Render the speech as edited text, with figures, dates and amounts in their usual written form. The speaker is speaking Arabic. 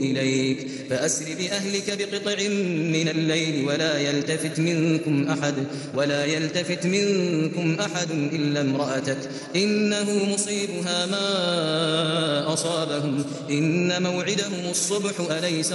إليك فأسر بأهلك بقطع من الليل ولا يلتفت منكم أحد إلا امرأتك إنه مصيبها ما أصابهم إن موعدهم الصبح أليس